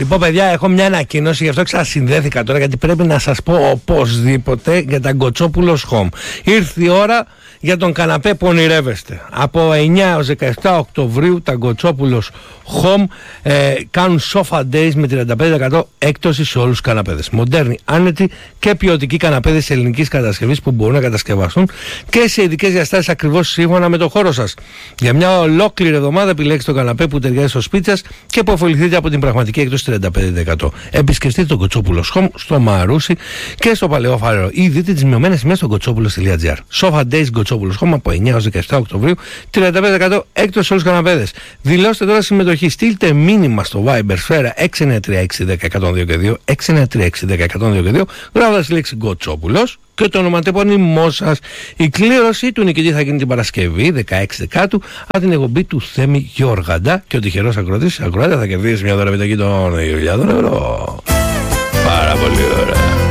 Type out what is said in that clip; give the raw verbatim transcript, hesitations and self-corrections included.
Λοιπόν, παιδιά, έχω μια ανακοίνωση, γι' αυτό ξανασυνδέθηκα τώρα, γιατί πρέπει να σας πω οπωσδήποτε για τα Γκοτσόπουλος Home. Ήρθε η ώρα για τον καναπέ που ονειρεύεστε. Από εννιά έως δεκαεπτά Οκτωβρίου τα Γκοτσόπουλος Home ε, κάνουν sofa days με τριάντα πέντε τοις εκατό έκπτωση σε όλους τους καναπέδες. Μοντέρνοι, άνετοι και ποιοτικοί καναπέδες ελληνικής κατασκευής που μπορούν να κατασκευαστούν και σε ειδικές διαστάσεις ακριβώς σύμφωνα με το χώρο σας. Για μια ολόκληρη εβδομάδα επιλέξτε το καναπέ που ταιριάζει στο σπίτι σας και αποφεληθείτε από την πραγματική έκπτωση τριάντα πέντε τοις εκατό. Επισκεφτείτε το Γκοτσόπουλος Home στο Μαρούσι και στο Παλαιό Φάρεο ή δείτε τις μειωμένες τιμές στο γκοτσόπουλος τελεία τζι άρ. Sofa Days Γκοτσόπουλος Home από εννιά έως δεκαεπτά Οκτωβρίου, τριάντα πέντε τοις εκατό έκπτωση σε όλους τους καναπέδες. Δηλώστε τώρα συμμετοχή. Στείλτε μήνυμα στο Viber Σφαίρα έξι εννιά τρία έξι ένα μηδέν ένα μηδέν δύο και δύο, έξι εννιά τρία έξι ένα μηδέν ένα μηδέν δύο και δύο, γράφοντας τη λέξη Γκοτσόπουλος και το ονοματεπώνυμό σας. Η κλήρωση του νικητή θα γίνει την Παρασκευή δεκαέξι Δεκάτου από την εκπομπή του Θέμη Γιώργαντα και ο τυχερός ακροατής ακροάτρια θα κερδίσει μια δωρεπιταγή των δύο χιλιάδων ευρώ. Πάρα πολύ ωραία.